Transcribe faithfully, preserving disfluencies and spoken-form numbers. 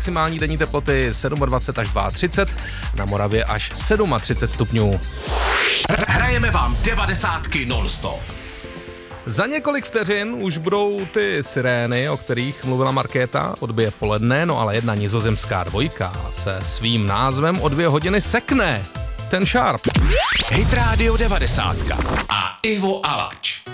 maximální denní teploty dvacet sedm až třicet dva, na Moravě až třicet sedm stupňů. Hrajeme vám devadesátky non-stop. Za několik vteřin už budou ty sirény, o kterých mluvila Markéta, odbije poledne, no ale jedna nizozemská dvojka se svým názvem o dvě hodiny sekne. Ten Sharp. Hit Radio devadesátka a Ivo Alač.